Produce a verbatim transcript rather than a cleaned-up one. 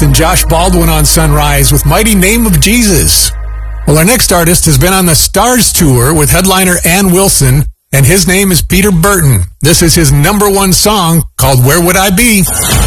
and Josh Baldwin on Sunrise with Mighty Name of Jesus. Well, our next artist has been on the Stars Tour with headliner Ann Wilson, and his name is Peter Burton. This is his number one song called Where Would I Be?